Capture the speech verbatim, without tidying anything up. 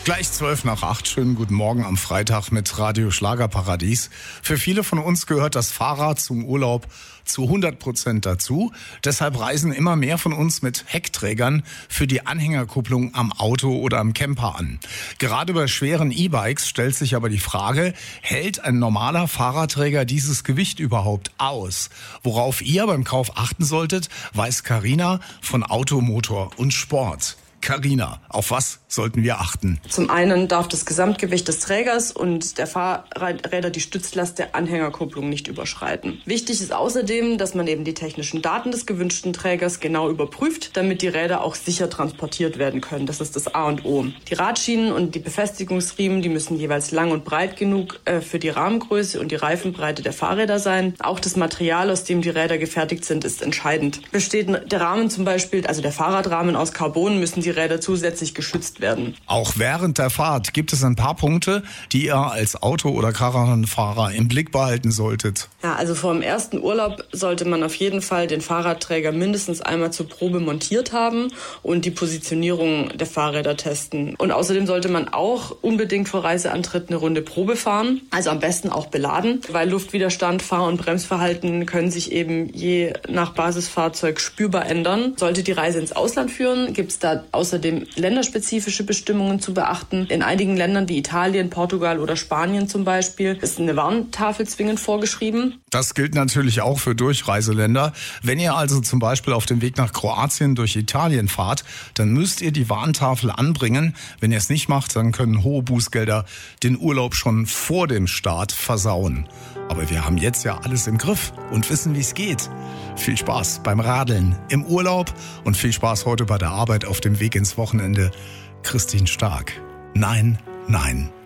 Gleich zwölf nach acht. Schönen guten Morgen am Freitag mit Radio Schlagerparadies. Für viele von uns gehört das Fahrrad zum Urlaub zu hundert Prozent dazu. Deshalb reisen immer mehr von uns mit Heckträgern für die Anhängerkupplung am Auto oder am Camper an. Gerade bei schweren E-Bikes stellt sich aber die Frage, hält ein normaler Fahrradträger dieses Gewicht überhaupt aus? Worauf ihr beim Kauf achten solltet, weiß Carina von Auto, Motor und Sport. Carina, auf was sollten wir achten? Zum einen darf das Gesamtgewicht des Trägers und der Fahrräder die Stützlast der Anhängerkupplung nicht überschreiten. Wichtig ist außerdem, dass man eben die technischen Daten des gewünschten Trägers genau überprüft, damit die Räder auch sicher transportiert werden können. Das ist das A und O. Die Radschienen und die Befestigungsriemen, die müssen jeweils lang und breit genug äh, für die Rahmengröße und die Reifenbreite der Fahrräder sein. Auch das Material, aus dem die Räder gefertigt sind, ist entscheidend. Besteht der Rahmen zum Beispiel, also der Fahrradrahmen aus Carbon, müssen die Räder zusätzlich geschützt werden. Auch während der Fahrt gibt es ein paar Punkte, die ihr als Auto- oder Caravanfahrer im Blick behalten solltet. Ja, also vor dem ersten Urlaub sollte man auf jeden Fall den Fahrradträger mindestens einmal zur Probe montiert haben und die Positionierung der Fahrräder testen. Und außerdem sollte man auch unbedingt vor Reiseantritt eine Runde Probe fahren, also am besten auch beladen, weil Luftwiderstand, Fahr- und Bremsverhalten können sich eben je nach Basisfahrzeug spürbar ändern. Sollte die Reise ins Ausland führen, gibt es da außerdem länderspezifische Bestimmungen zu beachten. In einigen Ländern wie Italien, Portugal oder Spanien zum Beispiel ist eine Warntafel zwingend vorgeschrieben. Das gilt natürlich auch für Durchreiseländer. Wenn ihr also zum Beispiel auf dem Weg nach Kroatien durch Italien fahrt, dann müsst ihr die Warntafel anbringen. Wenn ihr es nicht macht, dann können hohe Bußgelder den Urlaub schon vor dem Start versauen. Aber wir haben jetzt ja alles im Griff und wissen, wie es geht. Viel Spaß beim Radeln im Urlaub und viel Spaß heute bei der Arbeit auf dem Weg ins Wochenende. Christine Stark. Nein, nein.